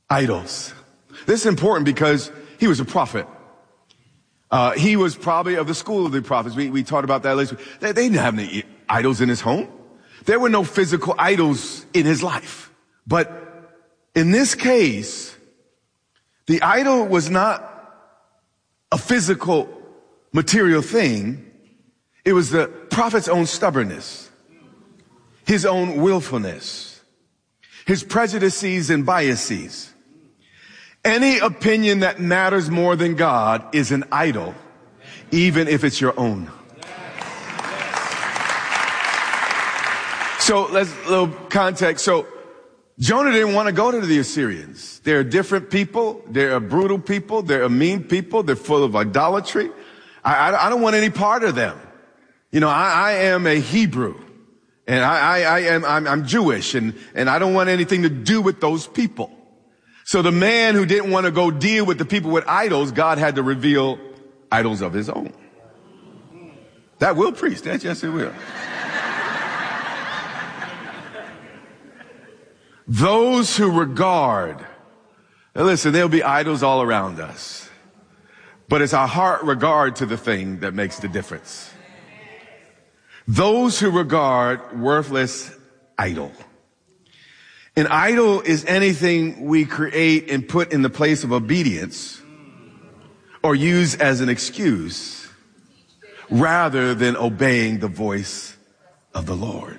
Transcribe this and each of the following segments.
Idols. This is important because he was a prophet. He was probably of the school of the prophets. We talked about that last week. They didn't have any idols in his home. There were no physical idols in his life. But in this case, the idol was not a physical, material thing. It was the prophet's own stubbornness, his own willfulness, his prejudices and biases. Any opinion that matters more than God is an idol, even if it's your own. So let's a little context. So Jonah didn't want to go to the Assyrians. They're different people. They're a brutal people. They're a mean people. They're full of idolatry. I don't want any part of them. You know, I am a Hebrew and I'm Jewish and I don't want anything to do with those people. So the man who didn't want to go deal with the people with idols, God had to reveal idols of his own. That will preach. That, yes, it will. Those who regard, now listen, there'll be idols all around us, but it's our heart regard to the thing that makes the difference. Those who regard worthless idol. An idol is anything we create and put in the place of obedience or use as an excuse rather than obeying the voice of the Lord.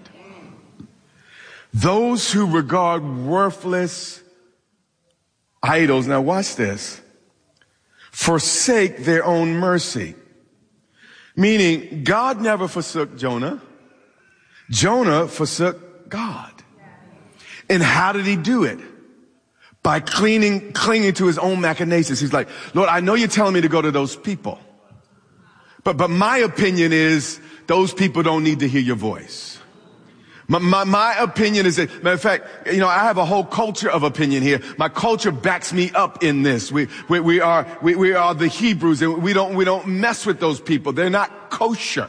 Those who regard worthless idols, now watch this, forsake their own mercy. Meaning, God never forsook Jonah. Jonah forsook God. And how did he do it? By clinging to his own machinations. He's like, Lord, I know you're telling me to go to those people. But my opinion is those people don't need to hear your voice. My opinion is that, matter of fact, you know, I have a whole culture of opinion here. My culture backs me up in this. We are the Hebrews and we don't mess with those people. They're not kosher.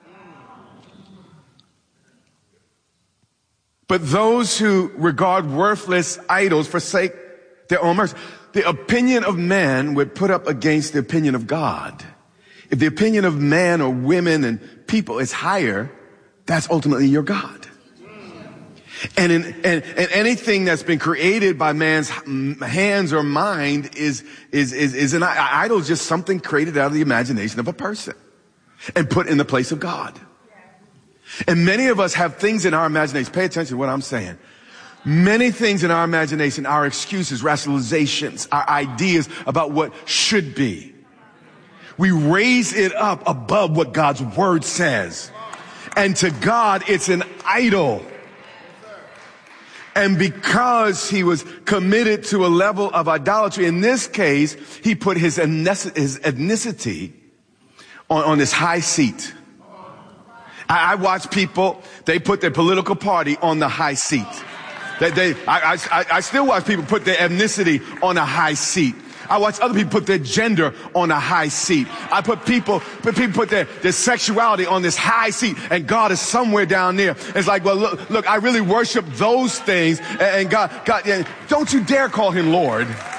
But those who regard worthless idols forsake their own mercy. The opinion of man would put up against the opinion of God. If the opinion of man or women and people is higher, that's ultimately your God. And anything that's been created by man's hands or mind is an idol, just something created out of the imagination of a person and put in the place of God. And many of us have things in our imagination. Pay attention to what I'm saying. Many things in our imagination, our excuses, rationalizations, our ideas about what should be. We raise it up above what God's word says. And to God, it's an idol. And because he was committed to a level of idolatry, in this case, he put his ethnicity on this high seat. I watch people, they put their political party on the high seat. I still watch people put their ethnicity on a high seat. I watch other people put their gender on a high seat. People put their sexuality on this high seat, and God is somewhere down there. It's like, well, look, I really worship those things, and God, don't you dare call him Lord.